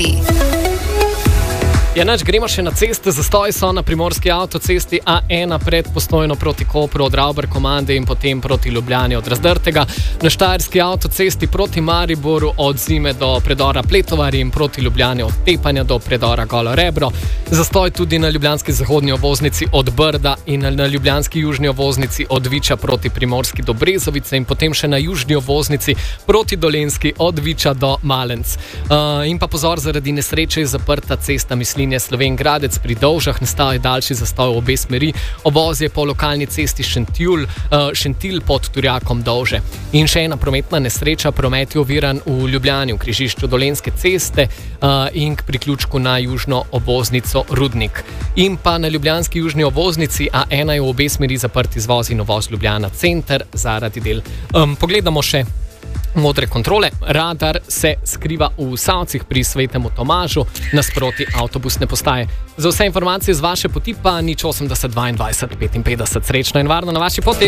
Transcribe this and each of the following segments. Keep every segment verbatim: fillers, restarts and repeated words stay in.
Ja, nač, gremo še na ceste. Zastoji so na primorski avtocesti A ena pred Postojno proti Kopru od Ravbar-Komande in potem proti Ljubljani od Razdrtega. Na štajerski avtocesti proti Mariboru od Zime do predora Pletovar in proti Ljubljani od Tepanja do predora Golo Rebro. Zastoj tudi na ljubljanski zahodni obvoznici od Brda in na ljubljanski južni obvoznici od Viča proti Primorski do Brezovice in potem še na južni obvoznici proti Dolenjski od Viča do Malenc. Uh, in pa pozor, zaradi nesreče je zaprta cesta Mislinje Slovenj Gradec pri Dovžah, nastal je daljši zastoj v obe smeri. Ovoz je po lokalni cesti Šentjul, uh, Šentilj pod Turjakom Dovže. In še ena prometna nesreča, promet je oviran v Ljubljani, v križišču Dolenjske ceste uh, in k priključku na južno obvoznico Rudnik. In pa na ljubljanski južni obvoznici A ena je v obe smeri zaprt izvoz in uvoz Ljubljana center zaradi del. Um, pogledamo še modre kontrole. Radar se skriva v Savcih pri Svetemu Tomažu nasproti avtobusne postaje. Za vse informacije z vaše poti pa nič osemdeset dvaindvajset petinpetdeset. Srečno in varno na vaši poti.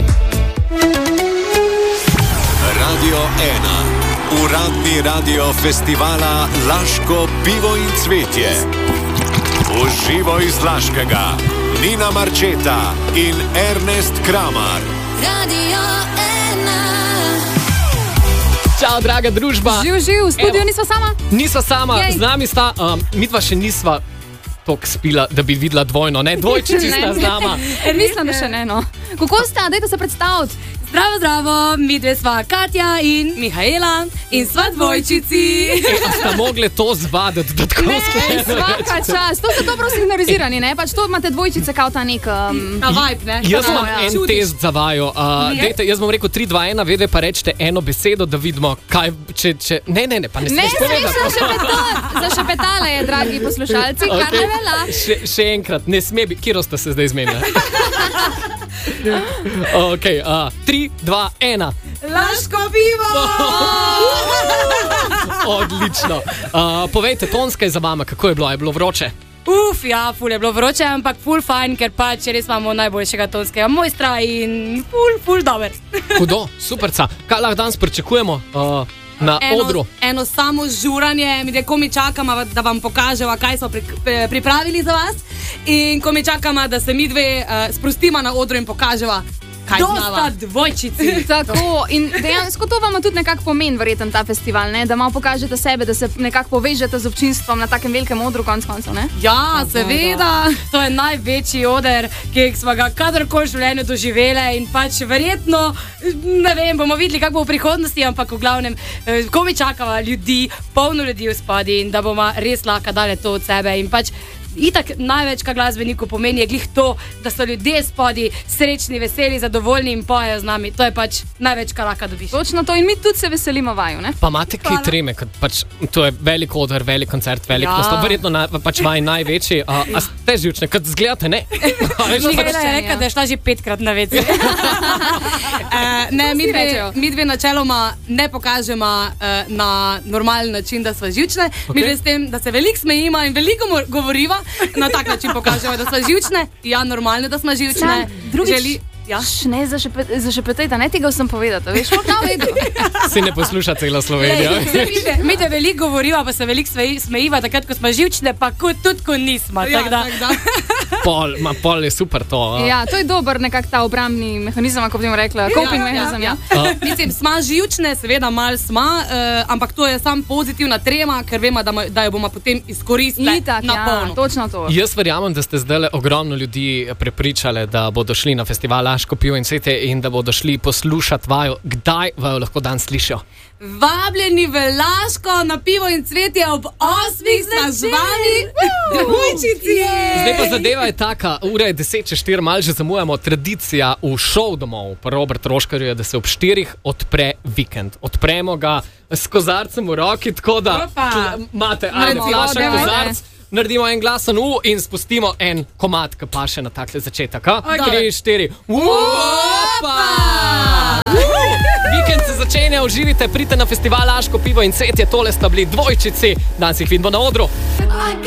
Radio ena. Uradni radio festivala Laško pivo in cvetje. Uživo iz Laškega. Nina Marčeta in Ernest Kramar. Radio ena. Čau, draga družba. Živ, živ, v studiu nisva sama? Nisva sama, Jej. z nami sta, um, midva še nisva toliko spila, da bi videla dvojno, ne? Dvojčici sta z nama. Mislim, da še ne, no. Kako sta? Dajte se predstaviti. Zdravo, zdravo, mi dve sva Katja in Mihaela in sva dvojčici. E, a sta mogli to zvaditi, da tako sklenemo? Svaka čas. To ste dobro sinhronizirani, ne? Pač to imate dvojčice kao ta nek... Um... Na vibe, ne? Jaz Tako, imam ja. en Čutiš? test za vaju. Uh, dejte, jaz bom rekel tri, dva, ena, vedve pa rečete eno besedo, da vidimo, kaj, če, če... Ne, ne, ne, pa ne Ne, smeš smeš povedati. zašepetati. Zašepetala je, dragi poslušalci, kar Okej. ne vela. Še, še enkrat, ne sme biti. Kjero ste se zdaj zmenili? Ok, uh, tri, dva, ena. Laško pivo! Odlično. Uh, povejte, tonska je za vama, kako je bilo? Je bilo vroče? Uf, ja, ful je bilo vroče, ampak ful fajn, ker pač res imamo najboljšega tonskega mojstra in ful, ful dober. Hudo, superca. Kaj lahko danes pričakujemo uh, na Eno, odru? eno samo žuranje, mi ko mi čakamo, da vam pokažemo, kaj smo pri, pri, pripravili za vas. In ko mi čakamo, da se mi dve uh, sprostimo na odru in pokažemo, kaj znava. Dosta dvojčici. Tako, in dejansko to vam tudi nekako pomeni, verjetno, ta festival, ne? Da malo pokažete sebe, da se nekako povežete z občinstvom na takem velikem odru, konc koncev, ne? Ja, seveda, to je največji oder, ki smo ga kadarkoli v življenju doživeli in pač verjetno, ne vem, bomo videli, kako bo v prihodnosti, ampak v glavnem, eh, ko mi čakava ljudi, polno ljudi v spadi in da bomo res lahko dali to od sebe in pač itak največ, kar glasbeniku pomeni, je glih to, da so ljudje spodi srečni, veseli, zadovoljni in pojejo z nami. To je pač največ, kar lahko dobiš. Točno to in mi tudi se veselimo vaju, ne? Pa imate kaj Hvala. treme, ker pač to je velik oder, velik koncert, velik Ja. nastop, verjetno na, pač vaj največji. A, a ste živčne, kot zgledate, ne? A, veš, Mihaela pač, je rekla, da je šla že petkrat na vece. uh, ne, mi dve, rečejo. mi dve načeloma ne pokažemo uh, na normalen način, da smo živčne. Okay. Mi dve s tem, da se veliko smejimo in veliko mo- govoriva, na tak način pokažemo, da smo živčne. Ja, normalno, da smo živčne. Sam drugič- Želi, ja. Š, ne, zašepet, zašepetajte, ne tega sem povedati, veš, kako vedo. si ne posluša celo Slovenijo. Mi dve veliko govoriva, pa se veliko sme- smejiva, takrat, ko smo živčne, pa ko, tudi, ko nismo. Ja, tak da. tak da. Pol, ma, pol je super to. A. Ja, to je dober nekak ta obrambni mehanizem, kako bi mu rekla, coping mehanizem, ja. A, Mislim, smo živčne, seveda malo smo, uh, ampak to je sam pozitivna trema, ker vemo, da, ma- da jo bomo potem izkoristili Itak, na ja, polno. točno to. Jaz verjamem, da ste zdaj ogromno ljudi prepričali, da bodo šli na festival Laško pivo in cvetje in da bodo šli poslušati vaju. Kdaj vaju lahko danes slišijo? Vabljeni v Laško na pivo in cvetje ob osmih sta z vami, dvojčici. Zdaj pa zadeva je taka, ura je deset čez štiri, malo že zamujamo. Tradicija v šov domov po Robert Roškarju je, da se ob štirih odpre vikend. Odpremo ga s kozarcem v roki, tako da Opa. tl- imate, ajde, Naredimo, flaša, dajte. kozarc. Naredimo en glasen U in spustimo en komad, ki paše na takle začetek. Okej. Tri, štiri. Opa! Vikend se začenja, uživite, pridite na festival Laško pivo in cvetje, tole sta bili dvojčici, danes jih vidimo na odru.